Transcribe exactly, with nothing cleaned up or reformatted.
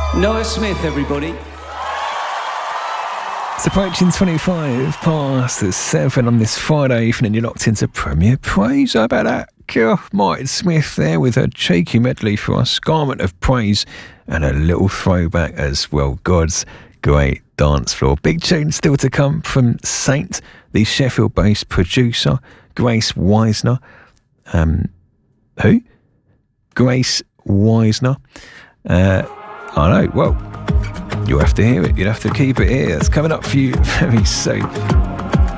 Noah Smith, everybody. It's approaching twenty-five past the seven on this Friday evening. You're locked into Premier Praise. How about that? Oh, Martin Smith there with a cheeky medley for us. Garment of Praise and a little throwback as well. God's great dance floor. Big tune still to come from Saint, the Sheffield-based producer. Grace Wisner. Um, who? Grace Wisner. Uh, I know. Well, you'll have to hear it. You'll have to keep it here. It's coming up for you very soon.